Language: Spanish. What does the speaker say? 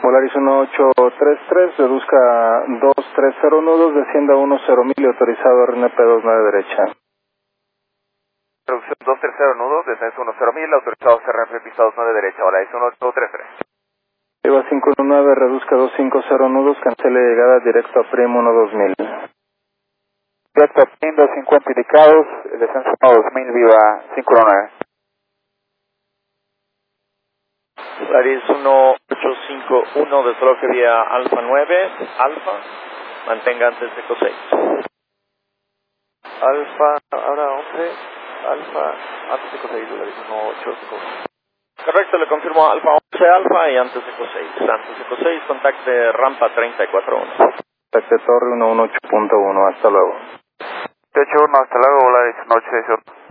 Volaris 1833, reduzca 230 nudos, descienda 10.000 y autorizado RNP 29 derecha. Reducción 230 nudos, descenso 10.000, autorizado CRF pisados 9 derecha, Volaris 1833. Lleva 519, reduzca 250 nudos, cancele llegada directo a PRIM 12000. Directo a PRIM 250 indicados, descenso 2000, viva 519. Volaris 1851, desaloje vía Alfa 9, Alfa, mantenga antes de ECO 6. Alfa, ahora 11, Alfa, antes de ECO 6, Volaris 1851. Correcto, le confirmo Alfa 11, Alfa y antes de ECO 6. Antes de ECO 6, contacte rampa 341. Contacte Torre 118.1, hasta luego. 181, hasta luego, Volaris 1861.